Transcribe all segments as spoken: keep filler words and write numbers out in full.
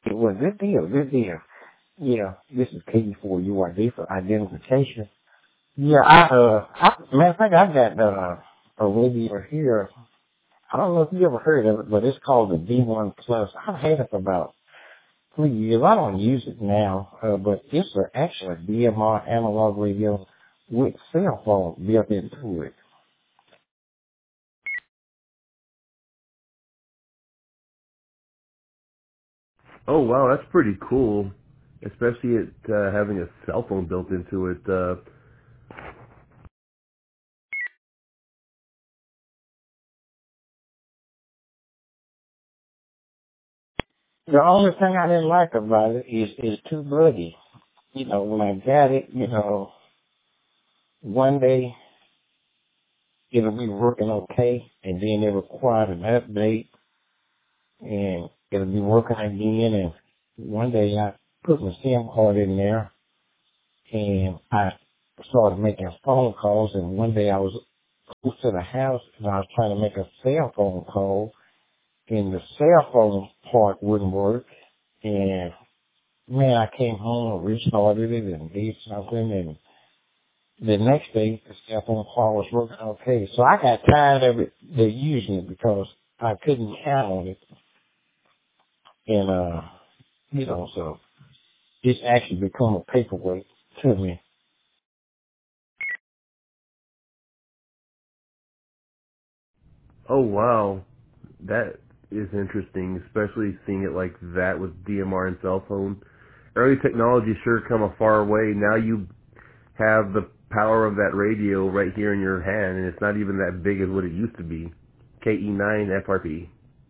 It was good deal, good deal. Yeah, this is K four U I D for identification. Yeah, I, uh, I, matter of fact, I got, uh, a radio here. I don't know if you ever heard of it, but it's called the D one Plus. I've had it for about three years. I don't use it now, uh, but it's a, actually a D M R analog radio with cell phone built into it. Oh wow, that's pretty cool, especially it uh, having a cell phone built into it. Uh, The only thing I didn't like about it is, is too buggy. You know, when I got it, you know, one day it'll be working okay, and then it required an update, and it'll be working again, and one day I put my SIM card in there, and I started making phone calls, and one day I was close to the house, and I was trying to make a cell phone call, and the cell phone part wouldn't work, and man, I came home and restarted it and did something, and the next day the cell phone call was working okay. So I got tired of it, the using it because I couldn't count on it, and uh, you know, so it's actually become a paperweight to me. oh wow, that is interesting, especially seeing it like that with D M R and cell phone. Early technology sure come a far way. Now you have the power of that radio right here in your hand, and it's not even that big as what it used to be. K E nine F R P.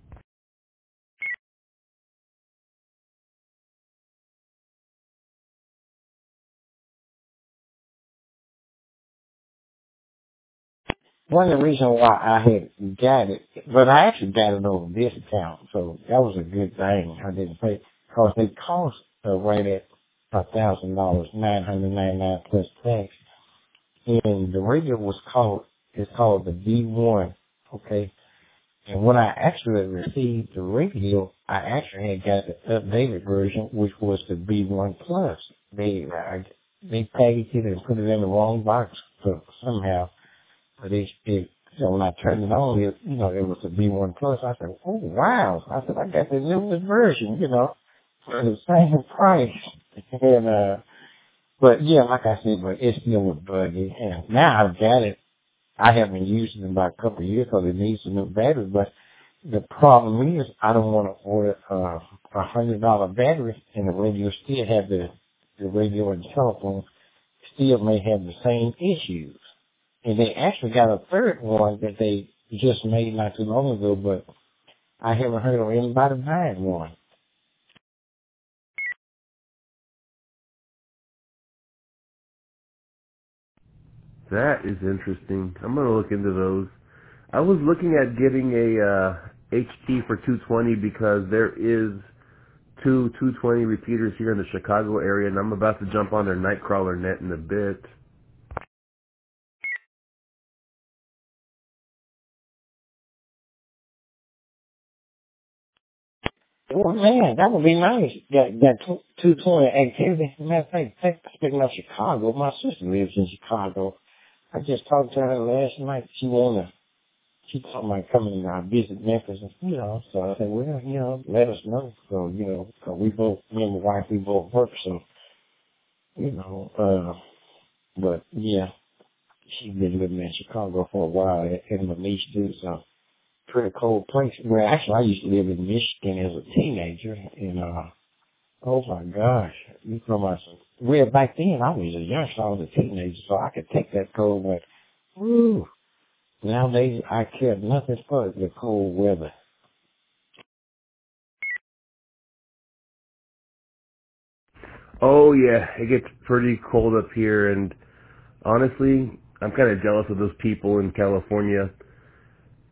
One of the reasons why I had got it, but I actually got it over discount, so that was a good thing. I didn't pay, because they cost uh, right at a thousand dollars, nine hundred ninety nine plus tax. And the radio was called, it's called the B one, okay? And when I actually received the radio, I actually had got the updated version, which was the B one Plus. They, I, they packaged it and put it in the wrong box so, somehow. But it, it, so when I turned it on, it, you know, it was the B one Plus. I said, oh wow. I said, I got the newest version, you know, for the same price. And, uh, but yeah, like I said, but it's still a buggy. And now I've got it. I haven't used it in about a couple of years because it needs a new battery. But the problem is I don't want to order uh, a hundred dollar battery and the radio still have the, the radio and telephone still may have the same issues. And they actually got a third one that they just made not too long ago, but I haven't heard of anybody buying one. That is interesting. I'm gonna look into those. I was looking at getting a uh, H T for two twenty because there is two two twenty repeaters here in the Chicago area, and I'm about to jump on their Nightcrawler net in a bit. Well, man, that would be nice. That that two twenty activity. Matter of fact, think- speaking of Chicago, my sister lives in Chicago. I just talked to her last night. She wanna, she talking about coming to visit Memphis, and you know. So I said, well, you know, let us know. So you know, 'cause we both, me and my wife, we both work. So you know, uh, but yeah, she's been living in Chicago for a while, and my niece too. So pretty cold place. Well, actually, I used to live in Michigan as a teenager, and uh. Oh my gosh, you talking about some, well, back then I was a youngster, I was a teenager, so I could take that cold weather. Woo. Nowadays I care nothing for the cold weather. Oh yeah, it gets pretty cold up here, and honestly, I'm kind of jealous of those people in California.